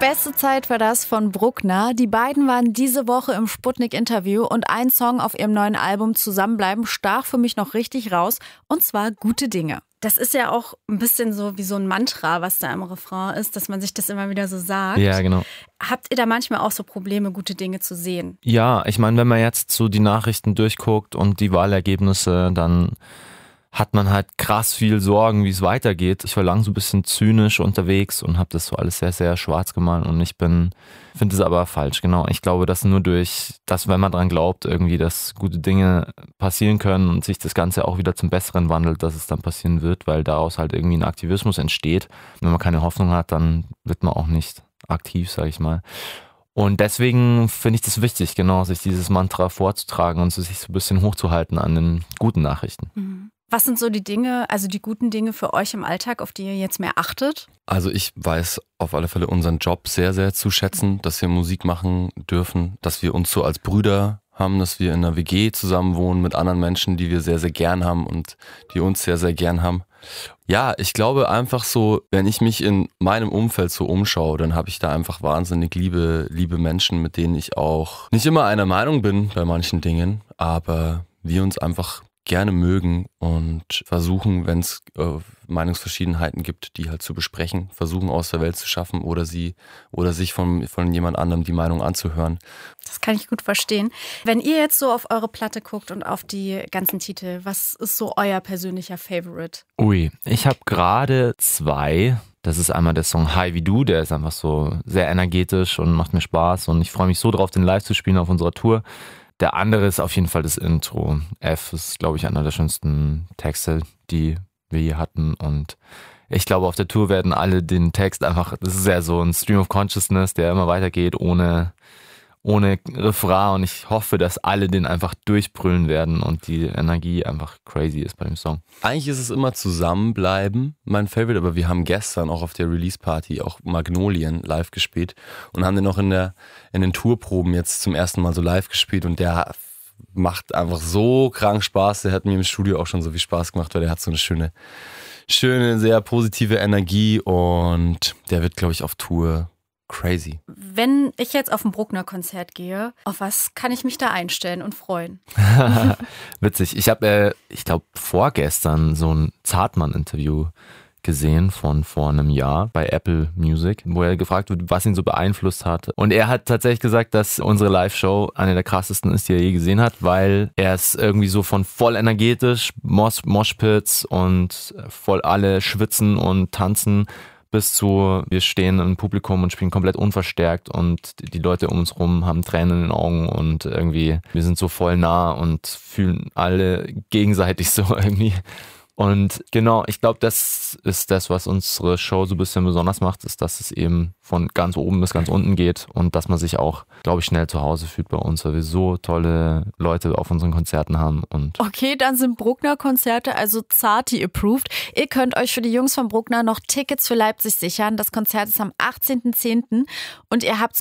Beste Zeit war das von Bruckner. Die beiden waren diese Woche im Sputnik-Interview und ein Song auf ihrem neuen Album Zusammenbleiben stach für mich noch richtig raus, und zwar Gute Dinge. Das ist ja auch ein bisschen so wie so ein Mantra, was da im Refrain ist, dass man sich das immer wieder so sagt. Ja, genau. Habt ihr da manchmal auch so Probleme, gute Dinge zu sehen? Ja, ich meine, wenn man jetzt so die Nachrichten durchguckt und die Wahlergebnisse, dann hat man halt krass viel Sorgen, wie es weitergeht. Ich war lang so ein bisschen zynisch unterwegs und habe das so alles sehr, sehr schwarz gemalt und finde es aber falsch, genau. Ich glaube, dass nur durch das, wenn man dran glaubt, irgendwie, dass gute Dinge passieren können und sich das Ganze auch wieder zum Besseren wandelt, dass es dann passieren wird, weil daraus halt irgendwie ein Aktivismus entsteht. Wenn man keine Hoffnung hat, dann wird man auch nicht aktiv, sage ich mal. Und deswegen finde ich das wichtig, genau, sich dieses Mantra vorzutragen und sich so ein bisschen hochzuhalten an den guten Nachrichten. Mhm. Was sind so die Dinge, also die guten Dinge für euch im Alltag, auf die ihr jetzt mehr achtet? Also ich weiß auf alle Fälle unseren Job sehr, sehr zu schätzen, dass wir Musik machen dürfen, dass wir uns so als Brüder haben, dass wir in einer WG zusammen wohnen mit anderen Menschen, die wir sehr, sehr gern haben und die uns sehr, sehr gern haben. Ja, ich glaube einfach so, wenn ich mich in meinem Umfeld so umschaue, dann habe ich da einfach wahnsinnig liebe Menschen, mit denen ich auch nicht immer einer Meinung bin bei manchen Dingen, aber wir uns einfach gerne mögen und versuchen, wenn es Meinungsverschiedenheiten gibt, die halt zu besprechen, versuchen aus der Welt zu schaffen oder sich von jemand anderem die Meinung anzuhören. Das kann ich gut verstehen. Wenn ihr jetzt so auf eure Platte guckt und auf die ganzen Titel, was ist so euer persönlicher Favorite? Ui, ich habe gerade 2. Das ist einmal der Song Hi wie du, der ist einfach so sehr energetisch und macht mir Spaß und ich freue mich so drauf, den live zu spielen auf unserer Tour. Der andere ist auf jeden Fall das Intro. F ist, glaube ich, einer der schönsten Texte, die wir je hatten. Und ich glaube, auf der Tour werden alle den Text einfach, das ist ja so ein Stream of Consciousness, der immer weitergeht, ohne Refrain. Und ich hoffe, dass alle den einfach durchbrüllen werden und die Energie einfach crazy ist bei dem Song. Eigentlich ist es immer Zusammenbleiben, mein Favorite, aber wir haben gestern auch auf der Release-Party auch Magnolien live gespielt und haben den noch in den Tourproben jetzt zum ersten Mal so live gespielt und der macht einfach so krank Spaß. Der hat mir im Studio auch schon so viel Spaß gemacht, weil der hat so eine schöne, sehr positive Energie und der wird, glaube ich, auf Tour crazy. Wenn ich jetzt auf ein Bruckner-Konzert gehe, auf was kann ich mich da einstellen und freuen? Witzig. Ich habe, ich glaube, vorgestern so ein Zartmann-Interview gesehen von vor einem Jahr bei Apple Music, wo er gefragt wird, was ihn so beeinflusst hat. Und er hat tatsächlich gesagt, dass unsere Live-Show eine der krassesten ist, die er je gesehen hat, weil er es irgendwie so von voll energetisch, Moshpits und voll alle schwitzen und tanzen, bis zu, wir stehen im Publikum und spielen komplett unverstärkt und die Leute um uns rum haben Tränen in den Augen und irgendwie, wir sind so voll nah und fühlen alle gegenseitig so irgendwie. Und genau, ich glaube, das ist das, was unsere Show so ein bisschen besonders macht, ist, dass es eben von ganz oben bis ganz unten geht und dass man sich auch, glaube ich, schnell zu Hause fühlt bei uns, weil wir so tolle Leute auf unseren Konzerten haben. Und okay, dann sind Bruckner-Konzerte also Zarti approved. Ihr könnt euch für die Jungs von Bruckner noch Tickets für Leipzig sichern. Das Konzert ist am 18.10. und ihr habt